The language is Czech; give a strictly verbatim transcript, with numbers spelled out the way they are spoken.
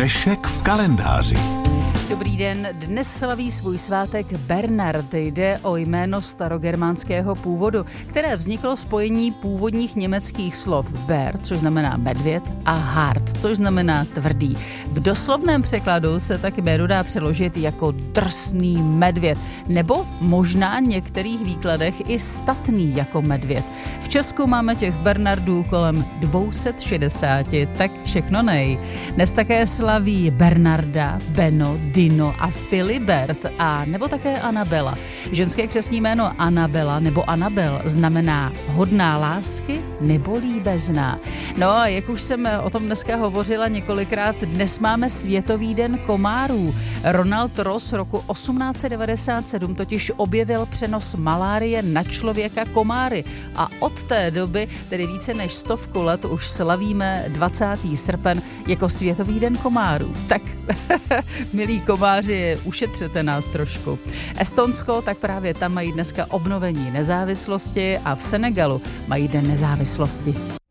Dnešek v kalendáři. Dobrý den, dnes slaví svůj svátek Bernard. Jde o jméno starogermánského původu, které vzniklo spojení původních německých slov ber, což znamená medvěd, a hart, což znamená tvrdý. V doslovném překladu se tak jméno dá přeložit jako drsný medvěd, nebo možná v některých výkladech i statný jako medvěd. V Česku máme těch Bernardů kolem dvě stě šedesát, tak všechno nej. Dnes také slaví Bernarda, Beno, Dino a Filibert, a nebo také Anabela. Ženské křestní jméno Anabela nebo Anabel znamená hodná lásky nebo líbezná. No a jak už jsem o tom dneska hovořila několikrát, dnes máme Světový den komárů. Ronald Ross roku osmnáct set devadesát sedm totiž objevil přenos malárie na člověka komáry a od té doby, tedy více než stovku let, už slavíme dvacátého srpen jako Světový den komárů. Tak, milí komáři, ušetřete nás trošku. Estonsko, tak právě tam mají dneska obnovení nezávislosti a v Senegalu mají den nezávislosti.